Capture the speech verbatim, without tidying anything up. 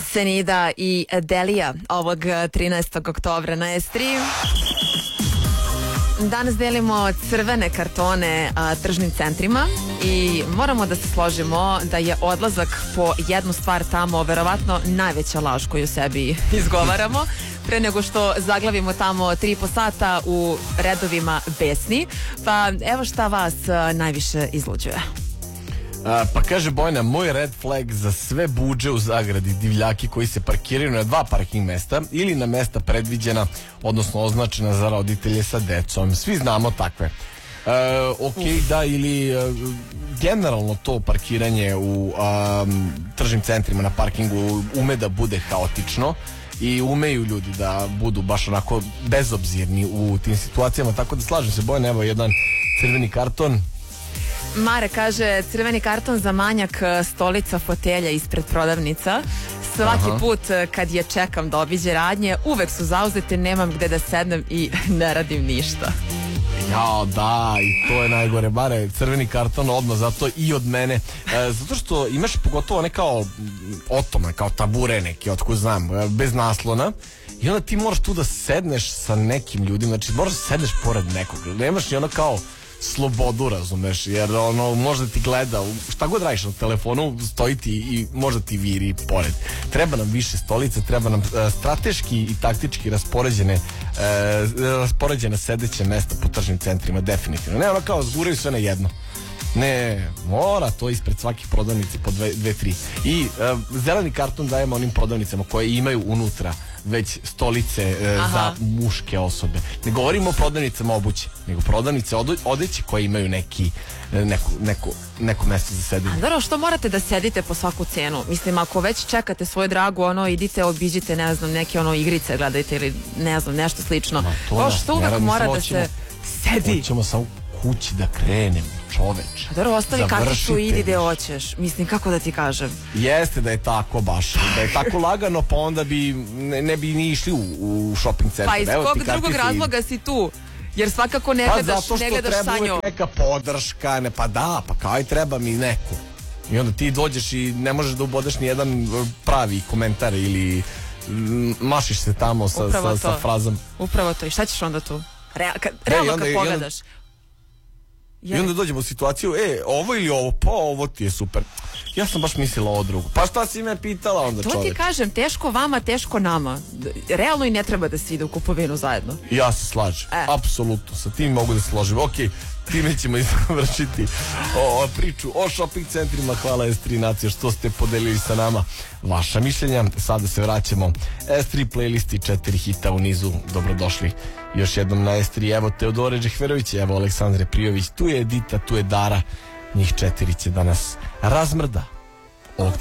Senida i Delija ovog trinaestog oktobra na es tri. Danas delimo crvene kartone a, tržnim centrima i moramo da se složimo da je odlazak po jednu stvar tamo verovatno najveća laž koju sebi izgovaramo pre nego što zaglavimo tamo tri i po sata u redovima besni. Pa evo šta vas a, najviše izluđuje. A, pa kaže Bojana, moj red flag za sve budže u zagradi divljaki koji se parkiraju na dva parking mesta ili na mesta predviđena, odnosno označena za roditelje sa decom. Svi znamo takve. E, ok, Uf. da, ili e, generalno to parkiranje u a, tržnim centrima na parkingu ume da bude haotično i umeju ljudi da budu baš onako bezobzirni u tim situacijama, tako da slažem se, Bojana, evo jedan crveni karton. Mare kaže, crveni karton za manjak stolica, fotelja ispred prodavnica. Svaki Aha. put kad je čekam da obiđe radnje, uvek su zauzete, nemam gde da sednem i ne radim ništa. Ja, da, i to je najgore. Mare, crveni karton odmah, zato i od mene. E, zato što imaš pogotovo one kao otome, kao tabure neki, otkud znam, bez naslona. I onda ti moraš tu da sedneš sa nekim ljudima, znači moraš da sedneš pored nekog. Nemaš ni ono kao slobodu, razumeš, jer ono možda ti gleda, šta god radiš na telefonu, stoji ti i možda ti viri pored. Treba nam više stolice, treba nam uh, strateški i taktički raspoređene uh, raspoređene sedeće mesta po tržnim centrima, definitivno. Ne ono kao zguraju sve na jedno. Ne, mora to ispred svakih prodavnici po dve, dve tri. I uh, zeleni karton dajemo onim prodavnicama koje imaju unutra već stolice e, za muške osobe. Ne govorimo o prodavnicama obuće, nego prodavnice odeće koje imaju neki neko, neko, neko mesto za sedenje. Dobro, što morate da sedite po svaku cenu? Mislim, ako već čekate svoju dragu, ono, idite, obiđite, ne znam, neke ono igrice gledajte ili ne znam, nešto slično. To što uvek mora da se sedi. Hoćemo samo kući da krenemo, čoveč. A dobro, ostavi karticu i idi gde hoćeš. Mislim, kako da ti kažem? Jeste da je tako baš. Da je tako lagano, pa onda bi ne, ne bi ni išli u, u shopping centar. Pa iz Evo kog drugog razloga i... si tu? Jer svakako ne gledaš, pa ne gledaš sa njom. Pa zato što treba uvek neka podrška, ne, pa da, pa kao i treba mi neko. I onda ti dođeš i ne možeš da ubodeš ni jedan pravi komentar ili mašiš se tamo sa, sa, sa frazom. Upravo to. I šta ćeš onda tu? Real, kad, realno kad pogledaš. I onda dođemo u situaciju, e, ovo ili ovo, pa ovo ti je super. Ja sam baš mislila ovo drugo. Pa šta si me pitala onda, čovječ? To ti kažem, teško vama, teško nama. Realno i ne treba da se ide u kupovinu zajedno. Ja se slažem, e. apsolutno, sa tim mogu da se složim. Ok, time ćemo izvršiti o, o priču o shopping centrima. Hvala es tri Nacija što ste podelili sa nama vaša mišljenja. Sada se vraćamo es tri playlisti, četiri hita u nizu. Dobrodošli još jednom na es tri. Evo Teodore Džehverović, evo Aleksandre Prijović, tu je Edita, tu je Dara. Njih četiri će danas razmrda.